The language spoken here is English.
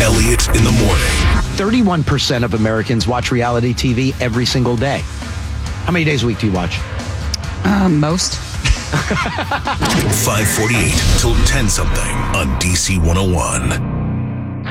Elliott in the morning. 31% of Americans watch reality TV every single day. How many days a week do you watch? Most. 548 till 10 something on DC 101.